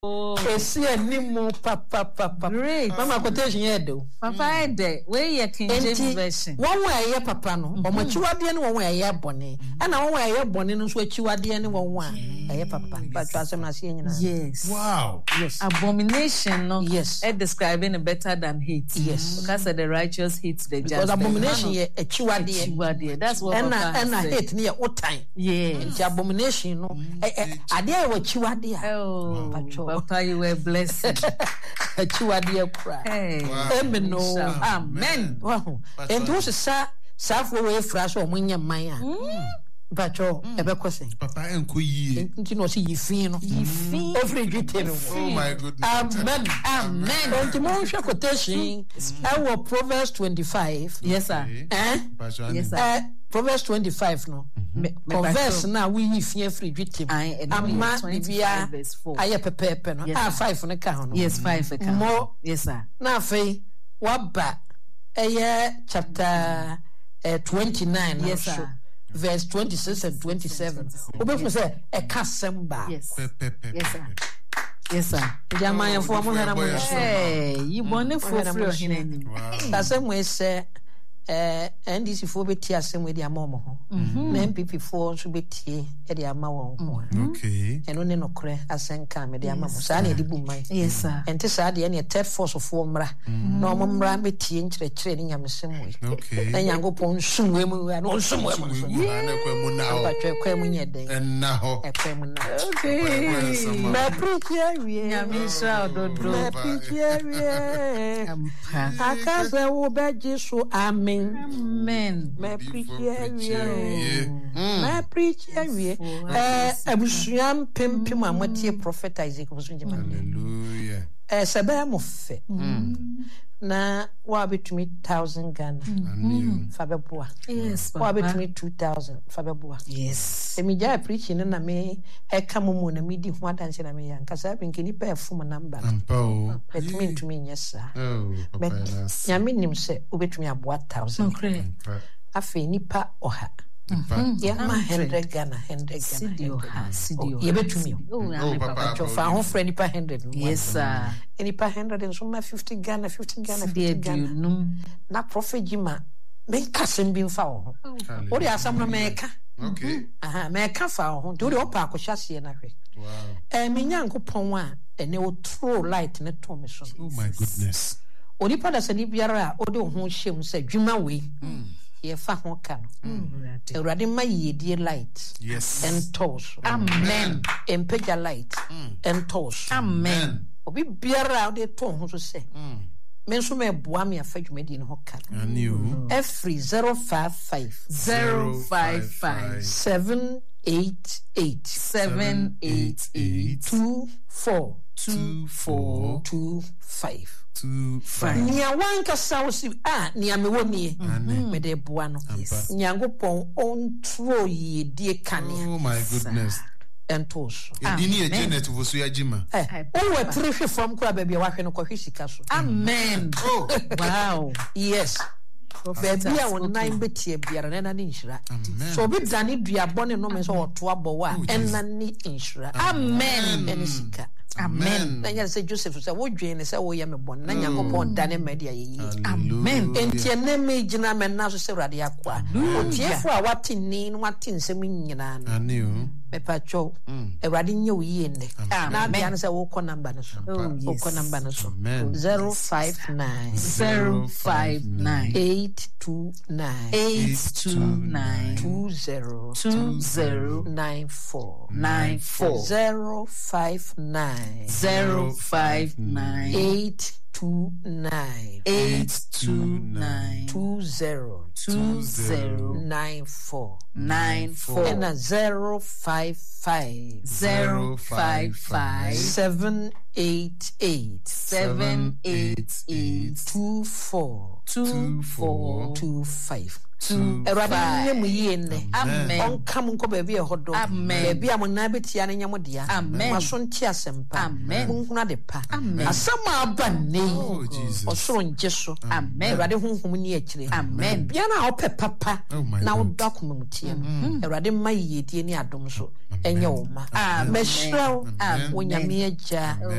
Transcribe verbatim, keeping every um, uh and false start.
Oh, esi animu papa papa. Great. Mama quotation here do. Papa ede, where you King James version. One way aye papa no. Omo chiwade ne one way aye bone. And one way aye bone no so chiwade ne one one aye papa. But asem na se nyina. Yes. Wow. Yes. Abomination no. Yes. It describing it better than hate. Yes. Because the righteous hates the just. Because abomination ye a chiwade. Chiwade. That's what And Papa and said. hate near what time. Yes. The abomination no. Eh ade wa chiwade a. Oh, Pacho. Papa, you were blessed. A chiwade kra. Hey. Amen no. Amen. Wow. And those sa sa for we fresh o munya man a. Pacho e be kwese. Papa enko yie. Nti no si yifin no. Yifin. Every greeting. Oh my goodness. Amen. Amen. And the more quotation, I will Proverbs twenty-five. Yes, sir. Eh? Yes, sir. Uh, Proverbs twenty-five no. Converse now we yifin every greeting. Amma bibia aye pepepe no. Ah five no ka no. Yes, five ka. More. Yes, sir. Na fe waba eh chapter uh, twenty-nine. Yes, sir. Verse twenty-six and twenty-seven. Obefu say e ka semba. Yes. Pepe. Yes, sir. Yes, sir. Jamaya for mo hana mo. Hey, you born for free o hinani. Asem we say eh N D C for beti asem we di amom ho. Na M P P for so beti e di ama won ho. Okay. Eno ne nokre asenka me di ama mo. Sa na e di bu man. Yes, sir. Ente sa de ne third force of mra. Na omo mra beti nkire kire ni nyamsem we. Okay. Na yankopon sumwe mu na on sumwe mu. Yeah. Na kwa mu na ho. Ba twa kwa mu nyeden. En na ho. E kwa mu na. Okay. Na preacher we. Nyamisha ododo. Na preacher we. Akaze wo beji so amen. Amen. My preacher we. My preacher we. Eh abusuam pempem amotie prophet Isaac Osunjima. Hallelujah. Eh sebe mo fe. Na wa betumi one thousand Ghana. Fa beboa. Yes, Wa Papa. betumi two thousand fa beboa. Yes. Emi ja preaching na me e ka mo na me di ho adanse na me yan kasa bi nkini pa efum number. Ampa o. Betumi ntumi nyesa. Oh, Papa nas. Nyame nim se obetumi aboa one thousand. Okay. Afi nipa oha. Ya ma one hundred Ghana, one hundred Ghana. Sidio ha, sidio. Ye betumi. Oh, Oh, Papa. So fa ho frɛ nipa one hundred. yes, sir. Nipa one hundred and so ma fifty Ghana, fifty Ghana, fifty Sidio Ghana. num. Na prophet Jima me kasem bi mfa wo. O de asam no me ka. Okay. Aha, me ka fa wo. De o de opa akohyase na hwe. Wow. Eh me nyankopon a ene o throw light ne to me so. Oh my goodness. Onipa da sani biara o de ho hyem se dwuma we. Ye fa ho ka no. Ewurade ma yedie light. Yes. And toss. Amen. Empeja light. And toss. Amen. Obi biara o de to ho so se. Me nso me boa me afa dwumadi ne ho ka. And you. Every zero five five Zero five five seven eight eight seven eight eight two four two four two five. two five. Nia wanka sausi ah nia me woni me de boa no. Nyankopon on tro ye die kane Oh my goodness. entos. Edini e Janet vosu ya jima. Eh o we trehwe fam kura ba bia wahwe no kohwe sika so. Amen. Oh. Wow. Yes. Baby a won nine betie biara na na ni nhira. So obi dane duabone no me so oto abo wa enna ni nhira. Amen. Eni sika. Amen. Na ya se Joseph say wo dwen say wo ye me bon na Nyankopon dane media ye. Amen. Enti na me gina me na so se urade akwa. Otiefo a wate ni no wate nsem nyina no. And you. Me pa cho. Urade nye wo ye nde. Na bia no say wo ko number no so. Wo ko number no so. Amen. zero five nine Zero five nine eight two nine eight two nine two zero two zero nine four nine four zero five nine zero five nine eight two nine eight two nine two zero two zero nine four nine four and a zero five five zero five five seven eight eight seven eight eight two four two four two five. two, Erade five. nye mu yie nne. Amen. Onka mu nkɔ baabi ɛhɔ do. Amen. Baabi a mo nan betia ne nyɛ mo dea. Amen. Maso nti asɛmpa. Amen. Monkuna de pa. Amen. Asɛm a aba nne Oh, yi. Jesus. Ɔsoro ngye so. Amen. Awurade honhom ni akyire. Amen. Bia na ɔpɛ papa Oh, my na God. wodɔ akoma mu tie no. Awurade ma yiyedie ne adom so ɛnyɛ wo ma. Amen. Mɛhyerɛw Amen. wo nyame agya.